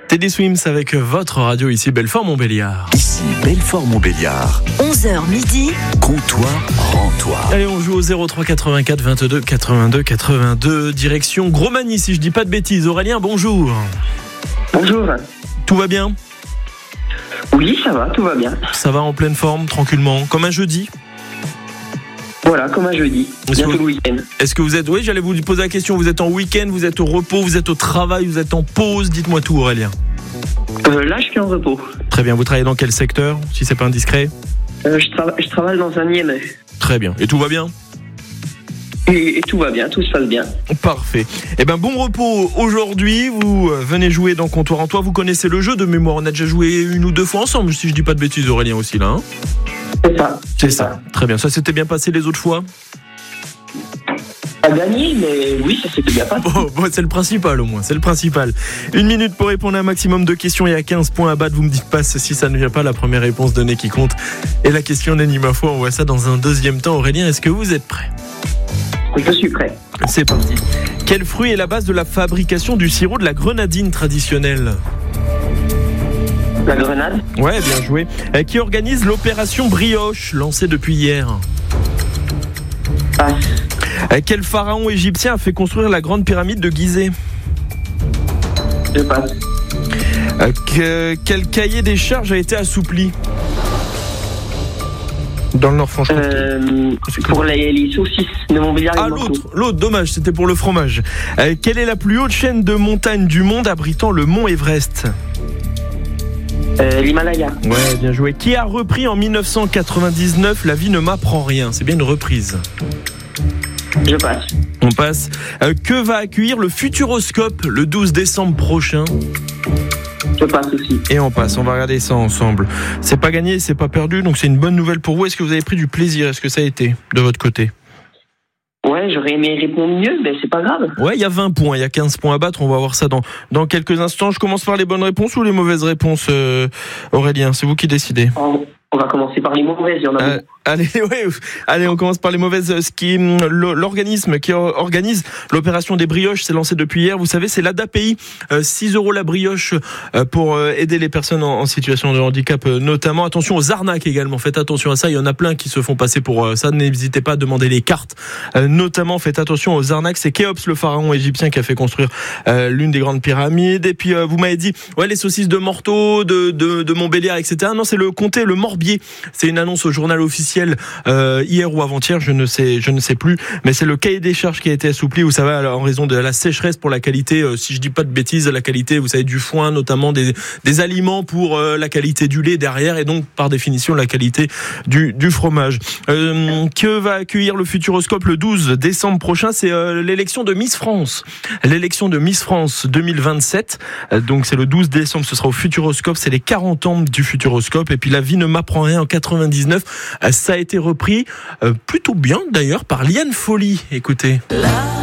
Teddy Swims avec votre radio ici Belfort-Montbéliard. Ici Belfort-Montbéliard. 11h midi. Comptoir, rends-toi. Allez, on joue au 03 84 22 82 82. Direction Grosmagny, si je dis pas de bêtises. Aurélien, bonjour. Bonjour. Tout va bien ? Oui, ça va, tout va bien. Ça va en pleine forme, tranquillement, comme un jeudi ? Voilà, comme un jeudi. Bientôt le week-end. Est-ce que vous êtes... Oui, j'allais vous poser la question. Vous êtes en week-end, vous êtes au repos, vous êtes au travail, vous êtes en pause ? Dites-moi tout, Aurélien. Là, je suis en repos. Très bien. Vous travaillez dans quel secteur, si c'est pas indiscret ? Je travaille dans un IME. Très bien. Et tout va bien ? Et tout va bien, tout se passe bien. Parfait. Eh ben, bon repos aujourd'hui. Vous venez jouer dans Comptoir en Toi. Vous connaissez le jeu de mémoire. On a déjà joué une ou deux fois ensemble, si je dis pas de bêtises, Aurélien, aussi, là. Hein ? C'est ça. C'est ça. Très bien. Ça s'était bien passé les autres fois ? Pas gagné, mais oui, ça s'était bien passé. Bon, c'est le principal au moins, c'est le principal. 1 minute pour répondre à un maximum de questions. Il y a 15 points à battre. Vous me dites pas si ça ne vient pas, la première réponse donnée qui compte. Et la question n'est ni ma foi, on voit ça dans un deuxième temps. Aurélien, est-ce que vous êtes prêt ? Je suis prêt. C'est parti. Quel fruit est la base de la fabrication du sirop de la grenadine traditionnelle ? La grenade. Ouais, bien joué. Qui organise l'opération Brioche, lancée depuis hier ? Passe. Quel pharaon égyptien a fait construire la grande pyramide de Gizeh ? Je passe. Quel cahier des charges a été assoupli ? Dans le Nord-Franche-Comté. Pour les saucisses de Montbéliard. Ah, l'autre, dommage, c'était pour le fromage. Quelle est la plus haute chaîne de montagnes du monde abritant le mont Everest ? L'Himalaya. Ouais, bien joué. Qui a repris en 1999 La vie ne m'apprend rien ? C'est bien une reprise. Je passe. On passe. Que va accueillir le Futuroscope le 12 décembre prochain ? Je passe aussi. Et on passe, on va regarder ça ensemble. C'est pas gagné, c'est pas perdu, donc c'est une bonne nouvelle pour vous. Est-ce que vous avez pris du plaisir ? Est-ce que ça a été de votre côté ? Ouais, j'aurais aimé répondre mieux, mais c'est pas grave. Ouais, il y a 20 points, il y a 15 points à battre. On va voir ça dans quelques instants. Je commence par les bonnes réponses ou les mauvaises réponses, Aurélien ? C'est vous qui décidez. On va commencer par les mauvaises, il y en a beaucoup. Allez, on commence par les mauvaises. L'organisme qui organise l'opération des brioches s'est lancé depuis hier. Vous savez, c'est l'ADAPI. 6 € la brioche pour aider les personnes en situation de handicap, notamment. Attention aux arnaques également. Faites attention à ça. Il y en a plein qui se font passer pour ça. N'hésitez pas à demander les cartes. Notamment, faites attention aux arnaques. C'est Khéops, le pharaon égyptien, qui a fait construire l'une des grandes pyramides. Et puis, vous m'avez dit, les saucisses de Morteau, de Montbéliard, etc. Non, c'est le comté, le Morbier. C'est une annonce au journal officiel hier ou avant-hier, je ne sais plus, mais c'est le cahier des charges qui a été assoupli, vous savez, en raison de la sécheresse pour la qualité, si je dis pas de bêtises, la qualité, vous savez, du foin, notamment des aliments pour la qualité du lait derrière, et donc par définition la qualité du fromage. Que va accueillir le Futuroscope le 12 décembre prochain ? C'est l'élection de Miss France. L'élection de Miss France 2027, donc c'est le 12 décembre, ce sera au Futuroscope, c'est les 40 ans du Futuroscope, et puis La vie ne m'apprend rien en 99, ça a été repris plutôt bien d'ailleurs par Liane Folly. Écoutez.